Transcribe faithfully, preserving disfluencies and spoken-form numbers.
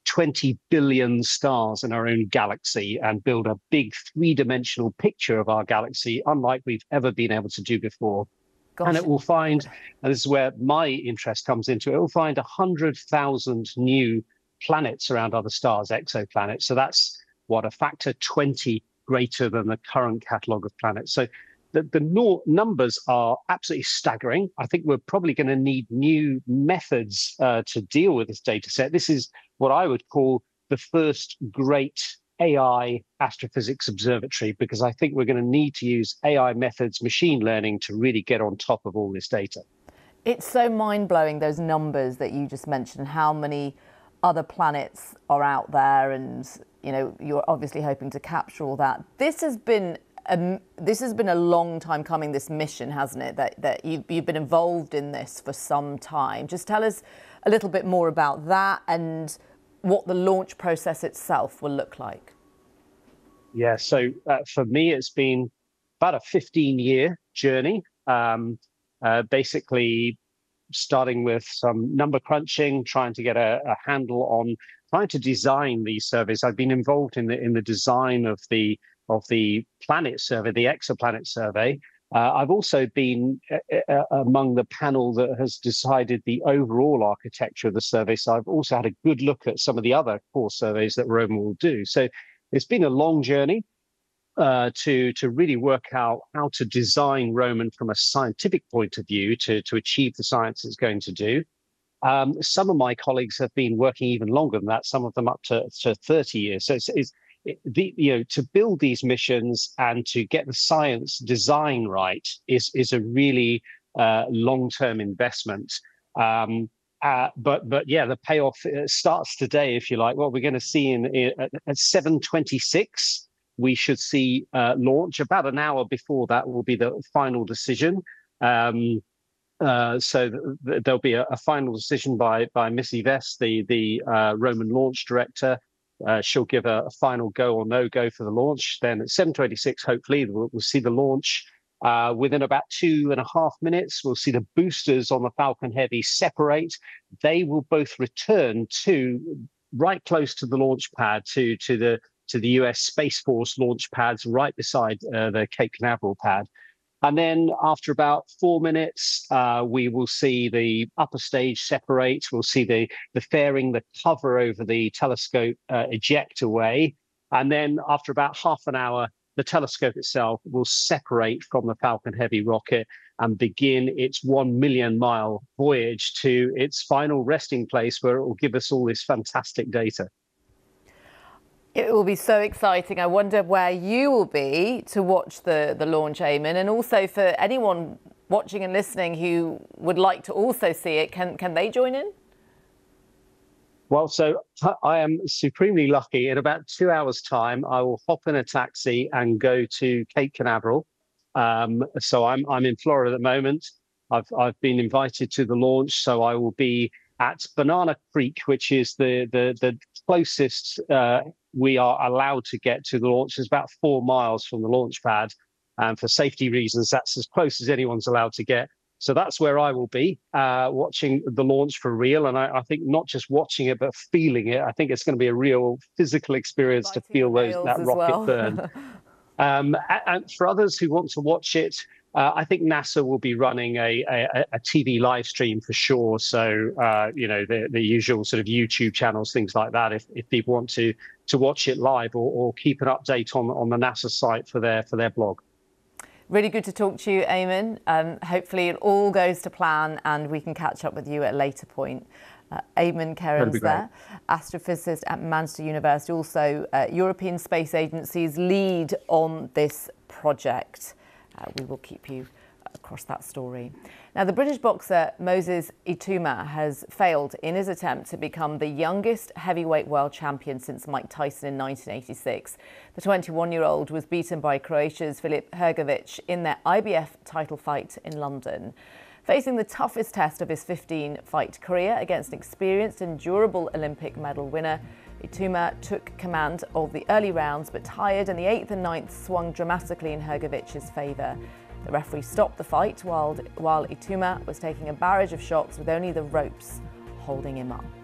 twenty billion stars in our own galaxy and build a big three-dimensional picture of our galaxy, unlike we've ever been able to do before. Gosh. And it will find, and this is where my interest comes into it, it will find one hundred thousand new planets around other stars, exoplanets. So that's, what, a factor twenty greater than the current catalogue of planets. So the, the no numbers are absolutely staggering. I think we're probably going to need new methods uh, to deal with this data set. This is what I would call the first great A I astrophysics observatory, because I think we're going to need to use A I methods, machine learning, to really get on top of all this data. It's so mind-blowing, those numbers that you just mentioned, how many other planets are out there, and you know, you're obviously hoping to capture all that. This has been a, this has been a long time coming, this mission, hasn't it? That, that you've, you've been involved in this for some time. Just tell us a little bit more about that and what the launch process itself will look like. Yeah, so uh, for me, it's been about a fifteen year journey, um, uh, basically starting with some number crunching, trying to get a, a handle on trying to design these surveys. I've been involved in the in the design of the of the planet survey, the exoplanet survey. Uh, I've also been uh, among the panel that has decided the overall architecture of the survey. So I've also had a good look at some of the other core surveys that Roman will do. So it's been a long journey uh, to, to really work out how to design Roman from a scientific point of view to, to achieve the science it's going to do. Um, some of my colleagues have been working even longer than that, some of them up to, to thirty years. So it's, it's it, the, you know, to build these missions and to get the science design right is, is a really uh, long-term investment. Um, Uh, but but yeah, the payoff starts today, if you like. What we're going to see in, in at seven twenty-six, we should see uh, launch. About an hour before that will be the final decision. Um, uh, so th th there'll be a, a final decision by by Missy Vest, the the uh, Roman launch director. Uh, she'll give a, a final go or no go for the launch. Then at seven twenty-six, hopefully, we'll, we'll see the launch. Uh, within about two and a half minutes, we'll see the boosters on the Falcon Heavy separate. They will both return to right close to the launch pad, to to the to the U S Space Force launch pads right beside uh, the Cape Canaveral pad. And then after about four minutes, uh, we will see the upper stage separate. We'll see the the fairing, the cover over the telescope uh, eject away. And then after about half an hour, the telescope itself will separate from the Falcon Heavy rocket and begin its one million mile voyage to its final resting place, where it will give us all this fantastic data. It will be so exciting. I wonder where you will be to watch the, the launch, Eamon, and also for anyone watching and listening who would like to also see it, can, can they join in? Well, so I am supremely lucky. In about two hours' time, I will hop in a taxi and go to Cape Canaveral. Um, so I'm I'm in Florida at the moment. I've I've been invited to the launch, so I will be at Banana Creek, which is the the the closest uh, we are allowed to get to the launch. It's about four miles from the launch pad, and for safety reasons, that's as close as anyone's allowed to get. So that's where I will be, uh, watching the launch for real. And I, I think not just watching it, but feeling it. I think it's going to be a real physical experience to feel those, that rocket well. burn. um, and, and for others who want to watch it, uh, I think NASA will be running a, a, a T V live stream for sure. So, uh, you know, the, the usual sort of YouTube channels, things like that, if, if people want to, to watch it live, or, or keep an update on, on the NASA site for their, for their blog. Really good to talk to you, Eamon. Um, hopefully it all goes to plan and we can catch up with you at a later point. Uh, Eamon Kerins there, astrophysicist at Manchester University, also uh, European Space Agency's lead on this project. Uh, we will keep you across that story. Now, the British boxer Moses Ituama has failed in his attempt to become the youngest heavyweight world champion since Mike Tyson in nineteen eighty-six. The twenty-one-year-old was beaten by Croatia's Filip Hrgović in their I B F title fight in London. Facing the toughest test of his fifteen-fight career against an experienced and durable Olympic medal winner, Ituama took command of the early rounds, but tired, and the eighth and ninth swung dramatically in Hrgovic's favour. The referee stopped the fight while, while Ituama was taking a barrage of shots with only the ropes holding him up.